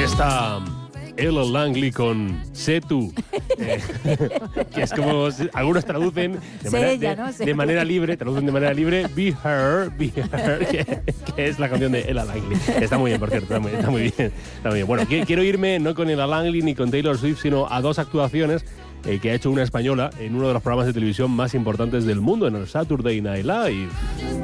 Está Ella Langley con Sé tú, que es como algunos traducen de manera libre, traducen de manera libre Be Her, que es la canción de Ella Langley. Está muy bien, por cierto, está muy bien. Está muy bien. Bueno, quiero irme no con Ella Langley ni con Taylor Swift, sino a dos actuaciones que ha hecho una española en uno de los programas de televisión más importantes del mundo, en el Saturday Night Live.